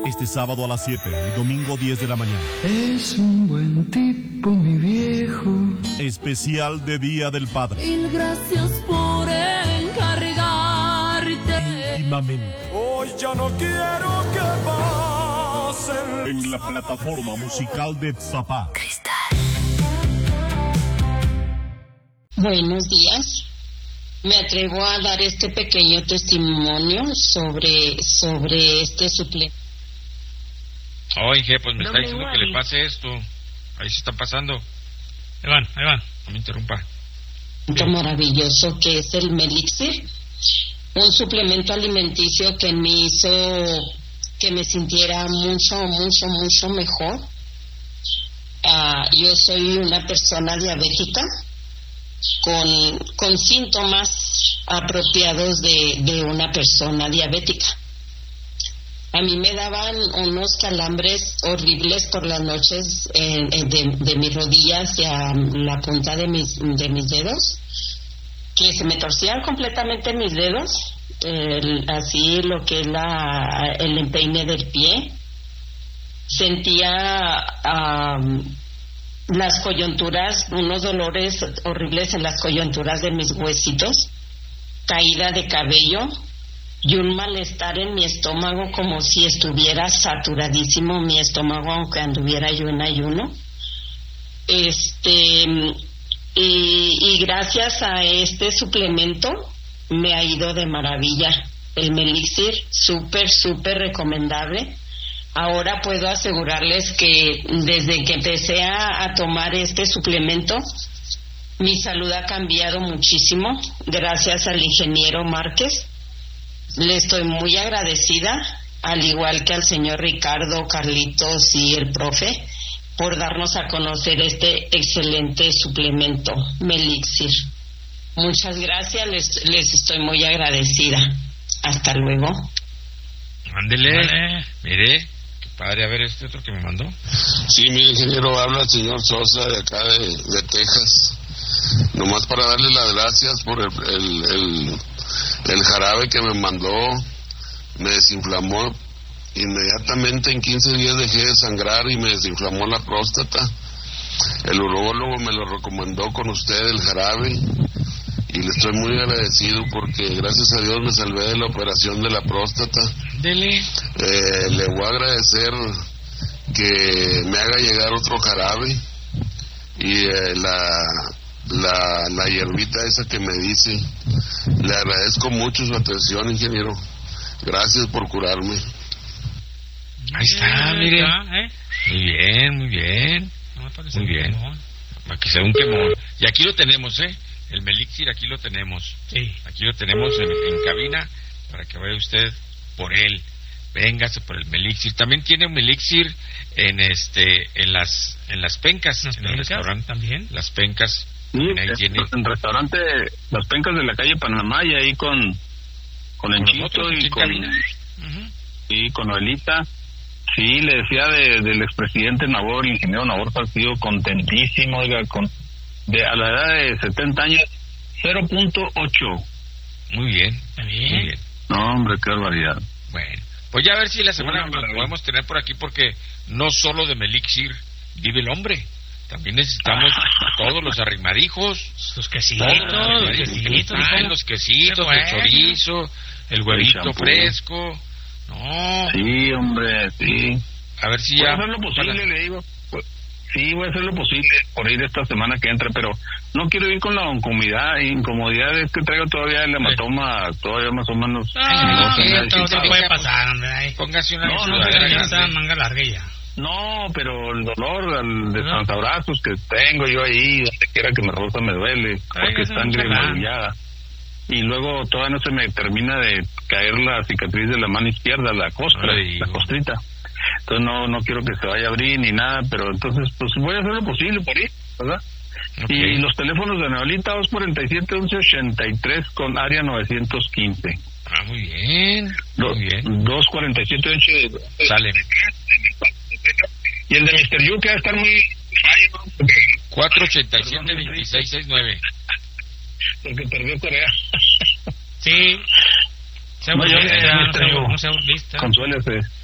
Este sábado a las 7 y domingo 10 de la mañana. Es un buen tipo, mi viejo. Especial de Día del Padre. Mil gracias por encargarte. Íntimamente. Hoy ya no quiero que pasen. En la plataforma musical de Zapá. Buenos días. Me atrevo a dar este pequeño testimonio sobre este suplemento. Oye, pues me está diciendo que le pase esto. Ahí se está pasando. Ahí van. No me interrumpa. Maravilloso que es el Melixir, un suplemento alimenticio que me hizo que me sintiera mucho mejor. Yo soy una persona diabética con síntomas apropiados de una persona diabética. A mí me daban unos calambres horribles por las noches de mis rodillas y a la punta de mis dedos, que se me torcían completamente mis dedos, así lo que es el empeine del pie. Sentía las coyunturas, unos dolores horribles en las coyunturas de mis huesitos, caída de cabello y un malestar en mi estómago, como si estuviera saturadísimo mi estómago, aunque anduviera yo en ayuno. Y gracias a este suplemento me ha ido de maravilla. El Melixir, súper recomendable. Ahora puedo asegurarles que desde que empecé a tomar este suplemento, mi salud ha cambiado muchísimo, gracias al ingeniero Márquez. Le estoy muy agradecida, al igual que al señor Ricardo, Carlitos y el profe, por darnos a conocer este excelente suplemento Melixir. Muchas gracias, les estoy muy agradecida. Hasta luego. Ándele, mire, qué padre. A ver, este otro que me mandó. Sí, mi ingeniero, habla el señor Sosa de acá de Texas. Nomás para darle las gracias por el jarabe que me mandó. Me desinflamó inmediatamente. En 15 días dejé de sangrar y me desinflamó la próstata. El urólogo me lo recomendó con usted, el jarabe, y le estoy muy agradecido porque gracias a Dios me salvé de la operación de la próstata. Dele. Le voy a agradecer que me haga llegar otro jarabe y la hierbita esa que me dice. Le agradezco mucho su atención, ingeniero. Gracias por curarme. Ahí está, mire. Muy bien. Muy bien. Para que sea un quemón. Y aquí lo tenemos, el Melixir, aquí lo tenemos. Sí. Aquí lo tenemos en cabina para que vaya usted por él. Véngase por el Melixir. También tiene un Melixir en las pencas, en el restaurante también. Las pencas. Sí, ahí tiene. En el restaurante Las Pencas de la calle Panamá, y ahí con el Chito y con Noelita. Sí, le decía del expresidente Nabor, el ingeniero Nabor Salcido, contentísimo, oiga, a la edad de 70 años, 0.8. Muy bien. No, hombre, qué barbaridad. Bueno, pues ya a ver si la semana lo podemos tener por aquí, porque no solo de Melixir vive el hombre. También necesitamos todos los arrimadijos, los quesitos, los quesitos, el chorizo, el huevito fresco. No. Sí, hombre, sí. A ver si voy ya. a hacer lo posible, le digo. Sí, voy a hacer lo posible por ir esta semana que entra, pero no quiero ir con la incomodidad es que traigo todavía el hematoma, todavía más o menos. No puede pasar, hombre. Póngase una manga larga ya. No, pero el dolor de tranzabrazos que tengo yo ahí, donde quiera que me roza me duele, porque es sangre magullada. Y luego todavía no se me termina de caer la cicatriz de la mano izquierda, la costrita. Entonces no quiero que se vaya a abrir ni nada, pero entonces pues voy a hacer lo posible por ir, ¿verdad? Okay. Y los teléfonos de Neolita, 247-1183 con área 915. Muy bien. 247-11. Sale. Y el de Mr. Yu que va a estar muy fallo, 487-2669. Porque perdió Corea. Sí. Se aburrista. Consuélese.